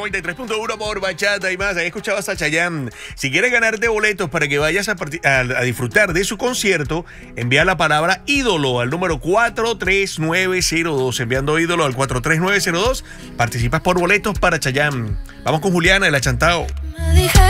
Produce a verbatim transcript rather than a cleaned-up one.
noventa y tres punto uno por Bachata y más. Ahí escuchabas a Chayanne. Si quieres ganarte boletos para que vayas a, a, a disfrutar de su concierto, envía la palabra ídolo al número cuatro tres nueve cero dos. Enviando ídolo al cuatro tres nueve cero dos, participas por boletos para Chayanne. Vamos con Juliana de La Chantao.